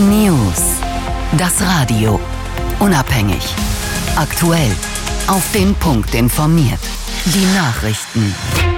News. Das Radio. Unabhängig. Aktuell. Auf den Punkt informiert. Die Nachrichten.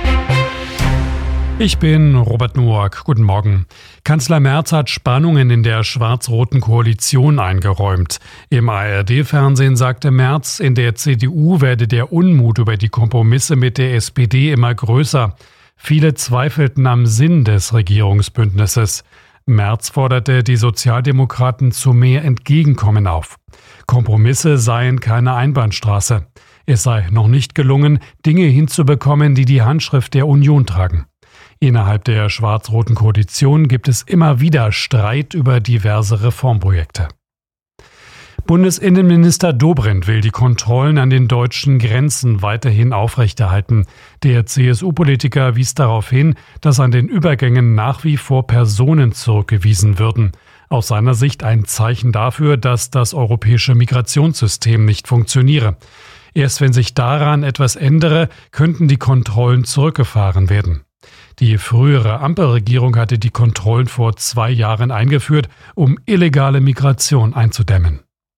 Ich bin Robert Noack. Guten Morgen. Kanzler Merz hat Spannungen in der schwarz-roten Koalition eingeräumt. Im ARD-Fernsehen sagte Merz, in der CDU werde der Unmut über die Kompromisse mit der SPD immer größer. Viele zweifelten am Sinn des Regierungsbündnisses. Merz forderte die Sozialdemokraten zu mehr Entgegenkommen auf. Kompromisse seien keine Einbahnstraße. Es sei noch nicht gelungen, Dinge hinzubekommen, die die Handschrift der Union tragen. Innerhalb der schwarz-roten Koalition gibt es immer wieder Streit über diverse Reformprojekte. Bundesinnenminister Dobrindt will die Kontrollen an den deutschen Grenzen weiterhin aufrechterhalten. Der CSU-Politiker wies darauf hin, dass an den Übergängen nach wie vor Personen zurückgewiesen würden. Aus seiner Sicht ein Zeichen dafür, dass das europäische Migrationssystem nicht funktioniere. Erst wenn sich daran etwas ändere, könnten die Kontrollen zurückgefahren werden. Die frühere Ampelregierung hatte die Kontrollen vor 2 Jahren eingeführt, um illegale Migration einzudämmen.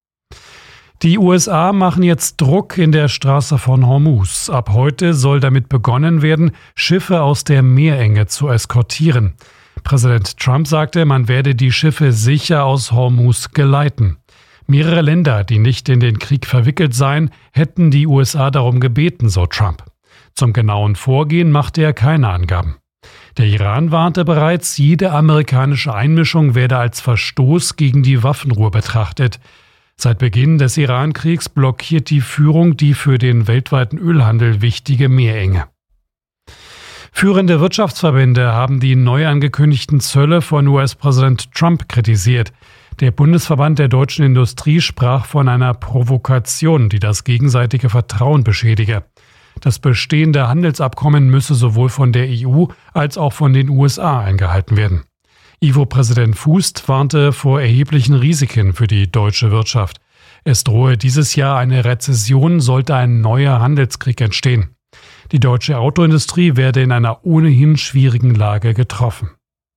Die USA machen jetzt Druck in der Straße von Hormuz. Ab heute soll damit begonnen werden, Schiffe aus der Meerenge zu eskortieren. Präsident Trump sagte, man werde die Schiffe sicher aus Hormuz geleiten. Mehrere Länder, die nicht in den Krieg verwickelt seien, hätten die USA darum gebeten, so Trump. Zum genauen Vorgehen machte er keine Angaben. Der Iran warnte bereits, jede amerikanische Einmischung werde als Verstoß gegen die Waffenruhe betrachtet. Seit Beginn des Iran-Kriegs blockiert die Führung die für den weltweiten Ölhandel wichtige Meerenge. Führende Wirtschaftsverbände haben die neu angekündigten Zölle von US-Präsident Trump kritisiert. Der Bundesverband der deutschen Industrie sprach von einer Provokation, die das gegenseitige Vertrauen beschädige. Das bestehende Handelsabkommen müsse sowohl von der EU als auch von den USA eingehalten werden. IWO-Präsident Fußt warnte vor erheblichen Risiken für die deutsche Wirtschaft. Es drohe dieses Jahr eine Rezession, sollte ein neuer Handelskrieg entstehen. Die deutsche Autoindustrie werde in einer ohnehin schwierigen Lage getroffen.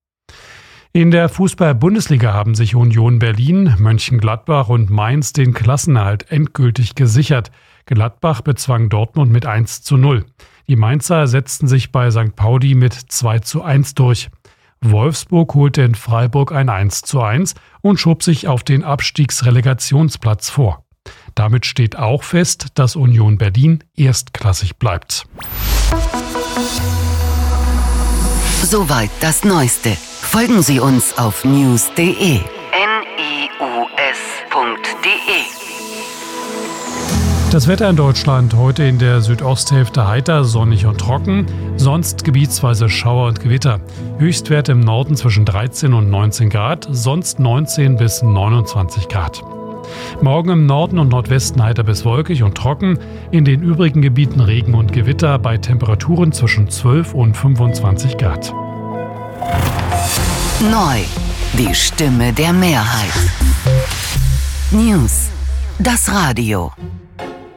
In der Fußball-Bundesliga haben sich Union Berlin, Mönchengladbach und Mainz den Klassenerhalt endgültig gesichert. Gladbach bezwang Dortmund mit 1:0. Die Mainzer setzten sich bei St. Pauli mit 2:1 durch. Wolfsburg holte in Freiburg ein 1:1 und schob sich auf den Abstiegsrelegationsplatz vor. Damit steht auch fest, dass Union Berlin erstklassig bleibt. Soweit das Neueste. Folgen Sie uns auf news.de. news.de. Das Wetter in Deutschland heute in der Südosthälfte heiter, sonnig und trocken, sonst gebietsweise Schauer und Gewitter. Höchstwert im Norden zwischen 13 und 19 Grad, sonst 19 bis 29 Grad. Morgen im Norden und Nordwesten heiter bis wolkig und trocken, in den übrigen Gebieten Regen und Gewitter bei Temperaturen zwischen 12 und 25 Grad. Neu. Die Stimme der Mehrheit. News. Das Radio.